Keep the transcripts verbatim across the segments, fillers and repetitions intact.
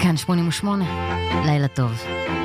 כאן שמונים ושמונה, לילה טוב.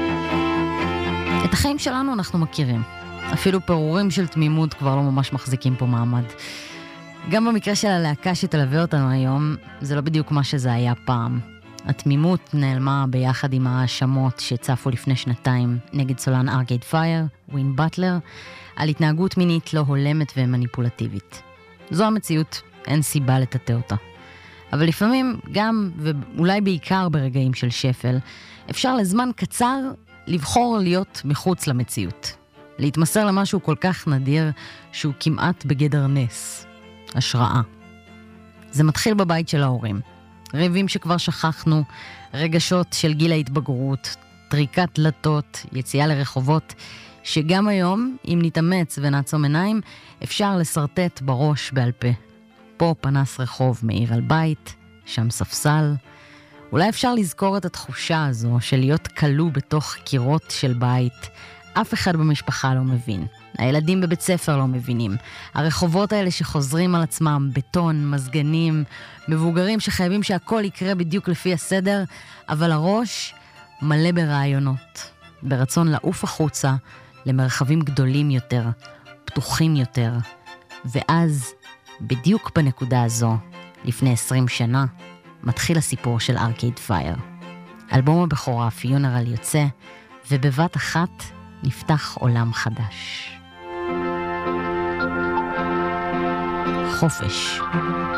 את החיים שלנו אנחנו מכירים. אפילו פירורים של תמימות כבר לא ממש מחזיקים פה מעמד. גם במקרה של הלהקה שתלווה אותנו היום, זה לא בדיוק מה שזה היה פעם. התמימות נעלמה ביחד עם האשמות שצפו לפני שנתיים נגד סולן ארקייד פייר, ווין באטלר, על התנהגות מינית לא הולמת ומניפולטיבית. זו המציאות, אין סיבה לטאטא אותה. אבל לפעמים גם, ואולי בעיקר ברגעים של שפל, אפשר לזמן קצר לבחור להיות מחוץ למציאות. להתמסר למשהו כל כך נדיר שהוא כמעט בגדר נס. השראה. זה מתחיל בבית של ההורים. ריבים שכבר שכחנו, רגשות של גיל ההתבגרות, טריקת דלתות, יציאה לרחובות, שגם היום, אם נתאמץ ונעצום עיניים, אפשר לסרטט בראש בעל פה. פה פנס רחוב מאיר על בית, שם ספסל. אולי אפשר לזכור את התחושה הזו של להיות כלוא בתוך קירות של בית. אף אחד במשפחה לא מבין. הילדים בבית ספר לא מבינים. הרחובות האלה שחוזרים על עצמם, בטון, מזגנים, מבוגרים שחייבים שהכל יקרה בדיוק לפי הסדר, אבל הראש מלא ברעיונות. ברצון לעוף החוצה למרחבים גדולים יותר, פתוחים יותר. ואז, בדיוק בנקודה הזו, לפני עשרים שנה, מתחיל הסיפור של ארקייד פייר. אלבום הבכורה פיונרל יוצא, ובבת אחת נפתח עולם חדש. חופש.